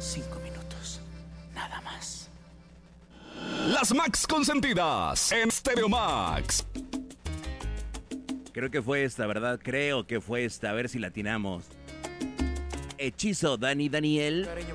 5 minutos, nada más. Las Max consentidas en Stereo Max. Creo que fue esta, ¿verdad? Creo que fue esta. A ver si la atinamos. Hechizo, Dani Daniel.